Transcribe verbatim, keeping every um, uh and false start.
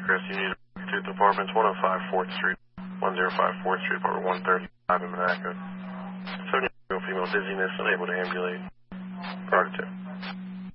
Chris, you need two departments, one oh five fourth Street, one oh five fourth Street, apartment one thirty-five in Monaco. seventy-year-old female dizziness, unable to ambulate. Prior to two.